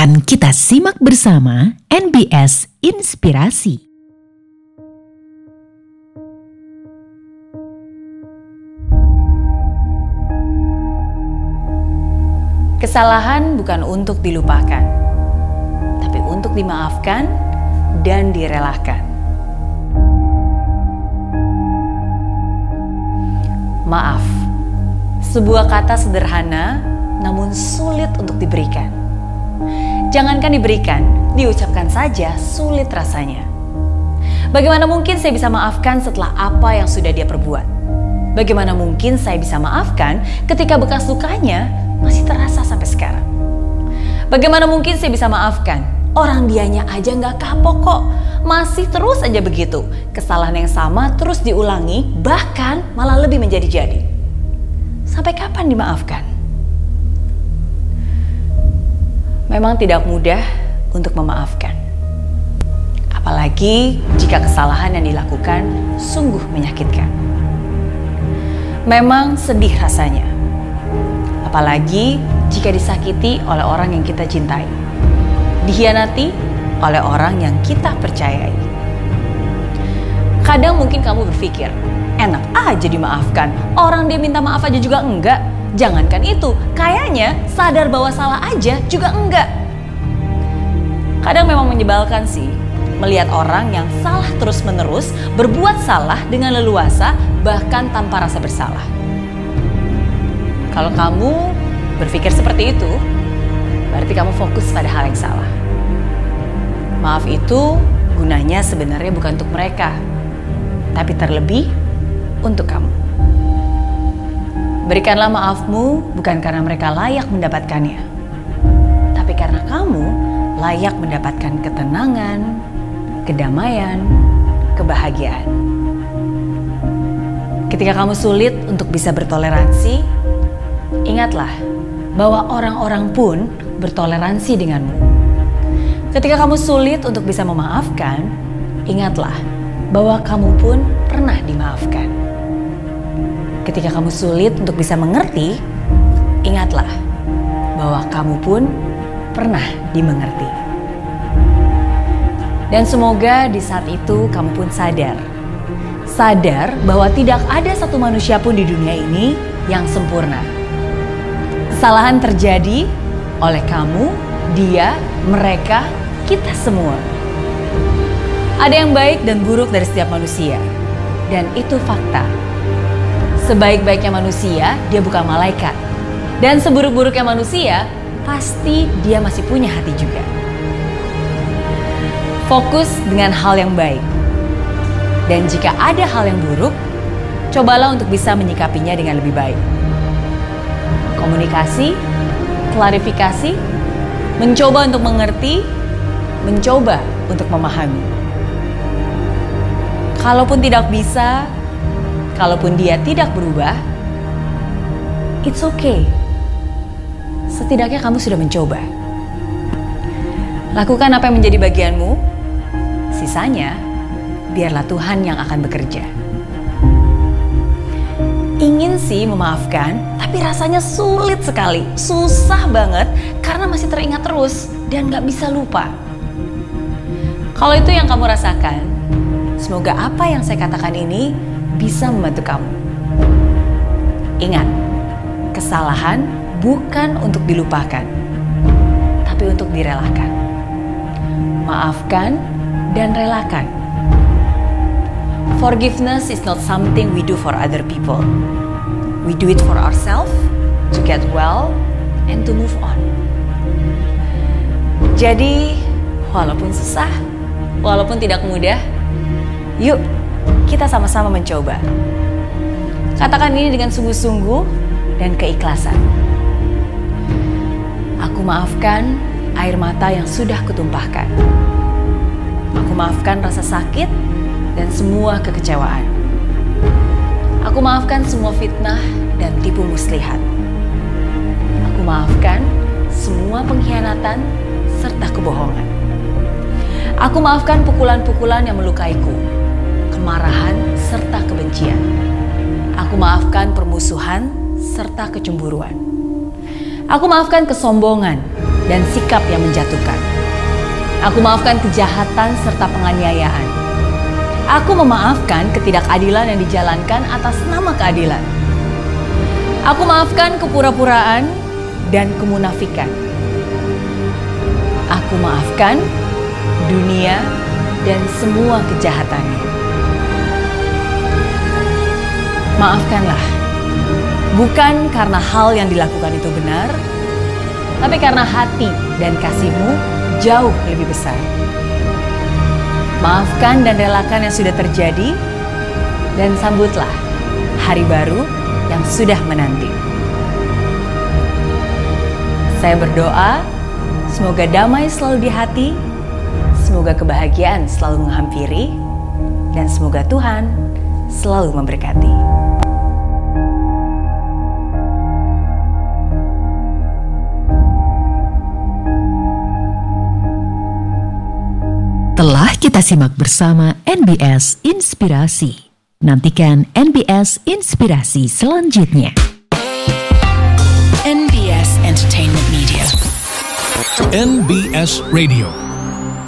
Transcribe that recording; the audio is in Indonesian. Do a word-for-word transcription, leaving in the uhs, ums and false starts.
Akan kita simak bersama N B S Inspirasi. Kesalahan bukan untuk dilupakan, tapi untuk dimaafkan dan direlakan. Maaf, sebuah kata sederhana namun sulit untuk diberikan. Jangankan diberikan, diucapkan saja sulit rasanya. Bagaimana mungkin saya bisa maafkan setelah apa yang sudah dia perbuat? Bagaimana mungkin saya bisa maafkan ketika bekas lukanya masih terasa sampai sekarang? Bagaimana mungkin saya bisa maafkan? Orang dianya aja nggak kapok kok, masih terus aja begitu. Kesalahan yang sama terus diulangi, bahkan malah lebih menjadi-jadi. Sampai kapan dimaafkan? Memang tidak mudah untuk memaafkan. Apalagi jika kesalahan yang dilakukan sungguh menyakitkan. Memang sedih rasanya. Apalagi jika disakiti oleh orang yang kita cintai. Dikhianati oleh orang yang kita percayai. Kadang mungkin kamu berpikir, enak aja dimaafkan. Orang dia minta maaf aja juga enggak. Jangankan itu, kayaknya sadar bahwa salah aja juga enggak. Kadang memang menyebalkan sih, melihat orang yang salah terus-menerus, berbuat salah dengan leluasa, bahkan tanpa rasa bersalah. Kalau kamu berpikir seperti itu, berarti kamu fokus pada hal yang salah. Maaf itu gunanya sebenarnya bukan untuk mereka, tapi terlebih untuk kamu. Berikanlah maafmu bukan karena mereka layak mendapatkannya, tapi karena kamu layak mendapatkan ketenangan, kedamaian, kebahagiaan. Ketika kamu sulit untuk bisa bertoleransi, ingatlah bahwa orang-orang pun bertoleransi denganmu. Ketika kamu sulit untuk bisa memaafkan, ingatlah bahwa kamu pun pernah dimaafkan. Ketika kamu sulit untuk bisa mengerti, ingatlah bahwa kamu pun pernah dimengerti. Dan semoga di saat itu kamu pun sadar. Sadar bahwa tidak ada satu manusia pun di dunia ini yang sempurna. Kesalahan terjadi oleh kamu, dia, mereka, kita semua. Ada yang baik dan buruk dari setiap manusia. Dan itu fakta. Sebaik-baiknya manusia, dia bukan malaikat. Dan seburuk-buruknya manusia, pasti dia masih punya hati juga. Fokus dengan hal yang baik. Dan jika ada hal yang buruk, cobalah untuk bisa menyikapinya dengan lebih baik. Komunikasi, klarifikasi, mencoba untuk mengerti, mencoba untuk memahami. Kalaupun tidak bisa, kalaupun dia tidak berubah, it's okay. Setidaknya kamu sudah mencoba. Lakukan apa yang menjadi bagianmu, sisanya biarlah Tuhan yang akan bekerja. Ingin sih memaafkan, tapi rasanya sulit sekali, susah banget karena masih teringat terus dan gak bisa lupa. Kalau itu yang kamu rasakan, semoga apa yang saya katakan ini bisa membantu kamu. Ingat, kesalahan bukan untuk dilupakan, tapi untuk direlakan. Maafkan dan relakan. Forgiveness is not something we do for other people. We do it for ourselves, to get well, and to move on. Jadi, walaupun susah, walaupun tidak mudah, yuk kita sama-sama mencoba. Katakan ini dengan sungguh-sungguh dan keikhlasan. Aku maafkan air mata yang sudah kutumpahkan. Aku maafkan rasa sakit dan semua kekecewaan. Aku maafkan semua fitnah dan tipu muslihat. Aku maafkan semua pengkhianatan serta kebohongan. Aku maafkan pukulan-pukulan yang melukaiku, kemarahan serta kebencian. Aku maafkan permusuhan serta kecemburuan. Aku maafkan kesombongan dan sikap yang menjatuhkan. Aku maafkan kejahatan serta penganiayaan. Aku memaafkan ketidakadilan yang dijalankan atas nama keadilan. Aku maafkan kepura-puraan dan kemunafikan. Aku maafkan dunia dan semua kejahatannya. Maafkanlah, bukan karena hal yang dilakukan itu benar, tapi karena hati dan kasih-Mu jauh lebih besar. Maafkan dan relakan yang sudah terjadi, dan sambutlah hari baru yang sudah menanti. Saya berdoa, semoga damai selalu di hati, semoga kebahagiaan selalu menghampiri, dan semoga Tuhan selalu memberkati. Telah kita simak bersama N B S Inspirasi. Nantikan N B S Inspirasi selanjutnya. N B S Entertainment Media. N B S Radio.